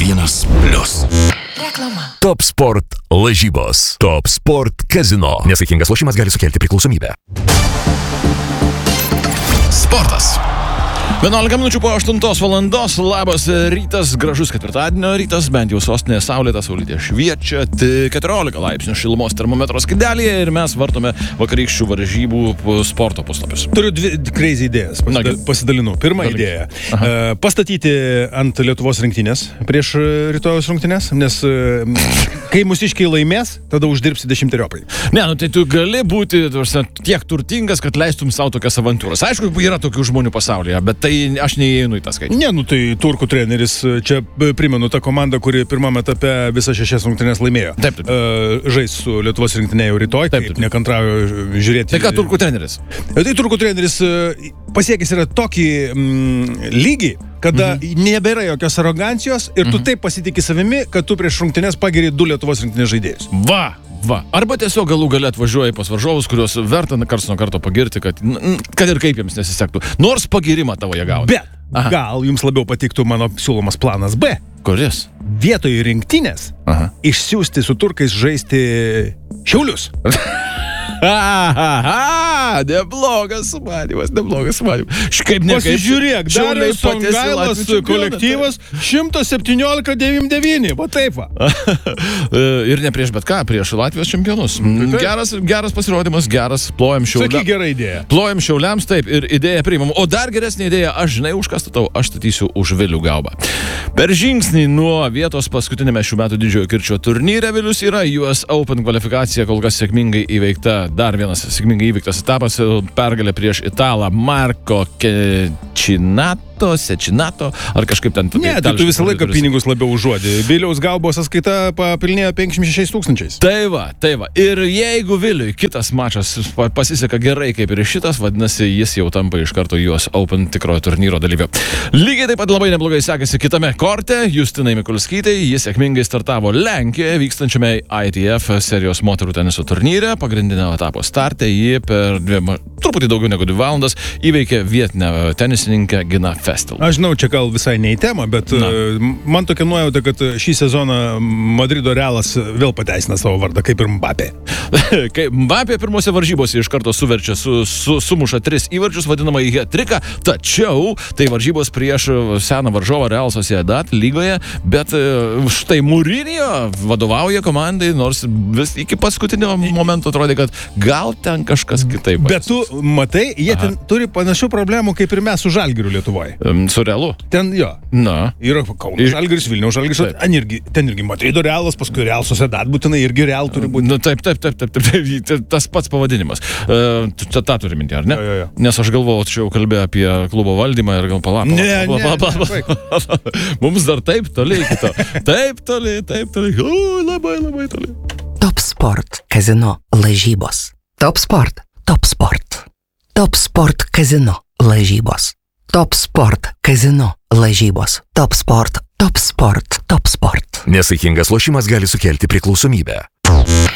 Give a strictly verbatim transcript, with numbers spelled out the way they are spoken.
vienas plius. Reklama. Top Sport lažybos. Top Sport Casino. Nesaikingas lošimas gali sukelti priklausomybę. Sportas. vienuolika minučių po aštuntos valandos, labas rytas, gražus ketvirtadienio rytas, bent jau sostinė saulėta, saulytė šviečia, tik keturiolika laipsnių šilumos termometro skaidelėje ir mes vartome vakarykščių varžybų sporto puslapius. Turiu dvi crazy idėjas, Pasida, pasidalinu. Pirma Dalyk. idėja, uh, pastatyti ant Lietuvos rinktinės prieš rytojus rungtynės, nes uh, kai mūsiškiai laimės, tada uždirbsi dešimteriopai. Ne, nu tai tu gali būti tarsi, tiek turtingas, kad leistum savo tokias avantūras. Aišku, yra tokių žmonių pasaulyje, bet tai aš neįeinu į tą skaitį. Ne, nu tai turkų treneris, čia primenu tą komandą, kuri pirmame etape visas šešias rungtynės laimėjo. Taip, taip. Uh, žais su Lietuvos rinktinė jau rytoj, taip, taip. Nekantrauju žiūrėti. Tai ką turkų treneris? Tai turkų treneris pasiekęs yra tokį mm, lygį, kada mhm. nebėra jokios arogancijos ir tu mhm. taip pasitikį savimi, kad tu prieš rungtynės pageri du Lietuvos rinktinės žaidėjus. Va! Va. Arba tiesiog galų gale atvažiuoja pas varžovus, kuriuos verta karts nuo karto pagirti, kad, kad ir kaip jiems nesisektų. Nors pagirimą tavo jie gauna. Bet Aha. gal jums labiau patiktų mano siūlomas planas B. Kuris? Vietoj rinktinės Aha. išsiųsti su turkais žaisti Šiaulius. Aha, neblogas sumanymas, neblogas sumanymas. Škaip ne kaip. Pasižiūrėk, Darius Songailas kolektyvas šimtas septyniolika devyniasdešimt devyni, va taip va. Ir ne prieš bet ką, prieš Latvijos čempionus. Geras, geras pasirodymas, geras, plojam Šiauliams. Sakyk gerą idėją. Plojam Šiauliams, taip, ir idėją priimam. O dar geresnė idėja, aš žinai už ką statau, aš statysiu už Vilių Gaubą. Per žingsnį nuo vietos paskutinėme šių metų didžiojo kirčio turnyre Vilius yra U S Open kvalifikacija kol kas sėkmingai įveikta. Dar vienas sėkmingai įvyktas etapas, pergalė prieš italą Marko Cecchinato, Sečinato, ar kažkaip ten... Ne, tai tu visą laiką pinigus labiau užuodė. Viliaus Gaubos sąskaita papilnėjo penkiasdešimt šešiais tūkstančiais. Tai va, tai va. Ir jeigu Viliui kitas mačas pasiseka gerai kaip ir šitas, vadinasi, jis jau tampa iš karto U S Open tikrojo turnyro dalyviu. Lygiai taip pat labai neblogai sekasi kitame korte Justinai Mikulskytei. Jis sėkmingai startavo Lenkijoje vykstančiame I T F serijos moterų teniso turnyre. Pagrindinio etapo starte jį per dvi, truputį daugiau negu dvi valandas įveikė vietinę tenisininkę Gina Festel. Aš žinau, čia gal visai ne į temą, bet Na. man tokia nuojauta, kad šį sezoną Madrido Realas vėl pateisina savo vardą, kaip ir Mbappé. Kai Mbappé pirmose varžybose iš karto suverčia, su, su, sumuša tris įvarčius, vadinamą į hat-triką, tačiau tai varžybos prieš seną varžovą Real Sociedad lygoje, bet štai Mourinho vadovauja komandai, nors vis iki paskutinio momento atrodė, kad gal ten kažkas kitaip. Bet tu matai, jie Aha. ten turi panašių problemų kaip ir mes su Žalgiriu Lietuvoje. Su Realu? Ten jo. Na. Yra Kauno Žalgiris, Vilniaus Žalgiris, ten irgi, ten irgi Madrido Realas, paskui Real Sociedad būtinai irgi Real turi būti. Nu, taip, taip, taip, taip, taip, taip, tas pats pavadinimas. Uh, tą, tą turi minti, ar ne? Jo, jo, jo. Nes aš galvojau, čia jau kalbėjau apie klubo valdymą ir gal palapą. Ne, ne, Mums dar taip toli iki to. Taip toli, taip toli. Ui, labai, labai toli. Top Sport Casino lažybos. Top Sport, Top Sport. Top Sport Casino lažybos. Top Sport Casino lažybos. Top Sport, Top Sport, Top Sport. Nesaikingas lošimas gali sukelti priklausomybę.